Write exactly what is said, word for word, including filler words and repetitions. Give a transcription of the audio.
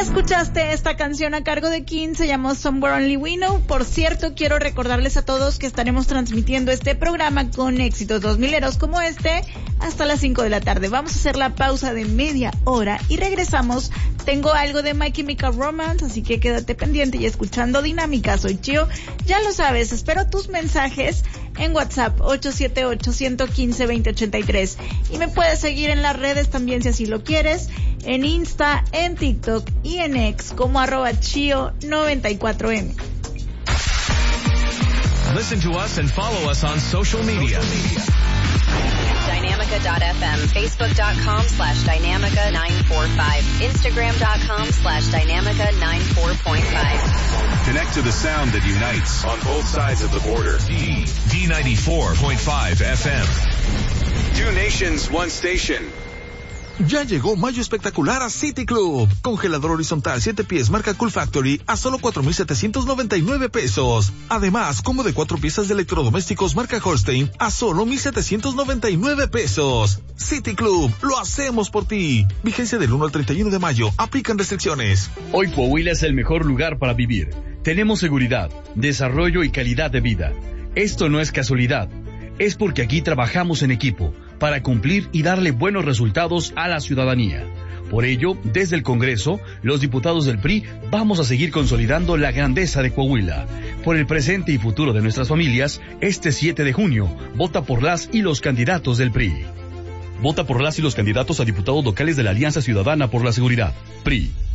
escuchaste esta canción a cargo de King, se llamó Somewhere Only We Know. Por cierto, quiero recordarles a todos que estaremos transmitiendo este programa con éxitos dos mileros como este hasta las cinco de la tarde. Vamos a hacer la pausa de media hora y regresamos. Tengo algo de My Chemical Romance, así que quédate pendiente y escuchando Dinámica. Soy Chio, ya lo sabes, espero tus mensajes en WhatsApp ocho siete ocho, uno uno cinco, dos cero ocho tres y me puedes seguir en las redes también si así lo quieres, en Insta, en TikTok y en X como arroba Chio noventa y cuatro eme. Listen to us and follow us on social media. Dynamica dot f m, facebook dot com slash Dynamica nine four five, instagram dot com slash Dynamica nine four point five. Connect to the sound that unites on both sides of the border. D, D ninety-four point five F M. Two nations, one station. Ya llegó mayo espectacular a City Club. Congelador horizontal siete pies marca Cool Factory a solo cuatro mil setecientos noventa y nueve pesos. Además, combo de cuatro piezas de electrodomésticos marca Holstein a solo mil setecientos noventa y nueve pesos. City Club, lo hacemos por ti. Vigencia del uno al treinta y uno de mayo. Aplican restricciones. Hoy Coahuila es el mejor lugar para vivir. Tenemos seguridad, desarrollo y calidad de vida. Esto no es casualidad. Es porque aquí trabajamos en equipo para cumplir y darle buenos resultados a la ciudadanía. Por ello, desde el Congreso, los diputados del P R I vamos a seguir consolidando la grandeza de Coahuila. Por el presente y futuro de nuestras familias, este siete de junio, vota por las y los candidatos del P R I. Vota por las y los candidatos a diputados locales de la Alianza Ciudadana por la Seguridad, P R I.